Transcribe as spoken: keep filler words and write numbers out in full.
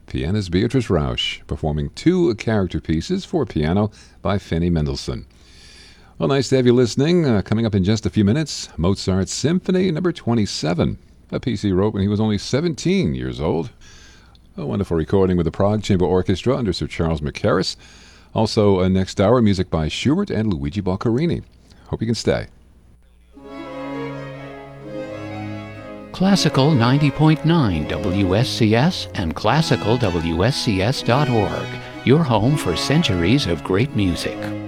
pianist Beatrice Rausch performing two character pieces for piano by Fanny Mendelssohn. Well, nice to have you listening. Uh, coming up in just a few minutes, Mozart's Symphony number twenty-seven, a piece he wrote when he was only seventeen years old. A wonderful recording with the Prague Chamber Orchestra under Sir Charles Mackerras. Also, uh, next hour, music by Schubert and Luigi Boccherini. Hope you can stay. Classical ninety point nine W S C S and classical W S C S dot org, your home for centuries of great music.